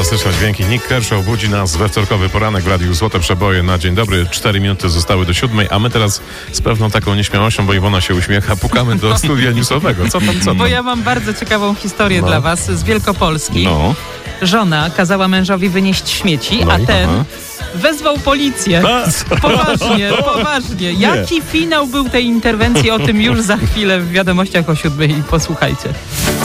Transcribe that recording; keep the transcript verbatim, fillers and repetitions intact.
Fantastyczne dźwięki. Nick Kershaw budzi nas we wtorkowy poranek w Radiu Złote Przeboje na dzień dobry. Cztery minuty zostały do siódmej, a my teraz z pewną taką nieśmiałością, bo Iwona się uśmiecha, pukamy do studia newsowego. Co tam, co tam? Bo ja mam bardzo ciekawą historię No. dla was z Wielkopolski. No. Żona kazała mężowi wynieść śmieci, No a i- ten aha. wezwał policję. A, Poważnie, poważnie. Jaki finał był tej interwencji, o tym już za chwilę w wiadomościach o siódmej. Posłuchajcie.